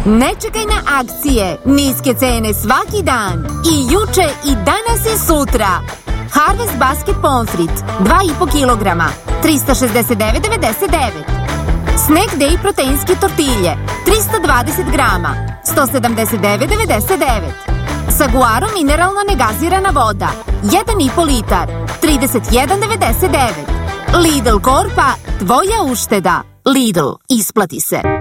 Ne čekaj na akcije, niske cene svaki dan. I juče i danas i sutra. Harvest Basket Pomfrit 2,5 kilograma 369,99. Snack Day proteinske tortilje 320 grama 179,99. Saguaro mineralna negazirana voda 1,5 litar 31,99. Lidl Korpa, tvoja ušteda. Lidl, isplati se.